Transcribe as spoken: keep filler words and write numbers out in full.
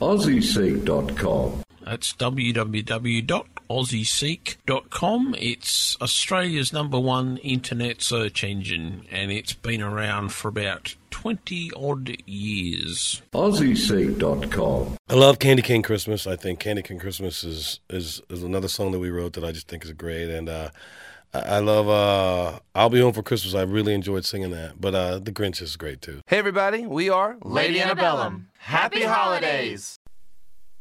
aussie seek dot com. That's w w w dot aussie seek dot com. It's Australia's number one internet search engine, and it's been around for about twenty-odd years. aussie seek dot com. I love Candy Cane Christmas. I think Candy Cane Christmas is, is, is another song that we wrote that I just think is great. And uh, I, I love uh, I'll Be Home for Christmas. I really enjoyed singing that. But uh, The Grinch is great, too. Hey, everybody. We are Lady Antebellum. Happy holidays.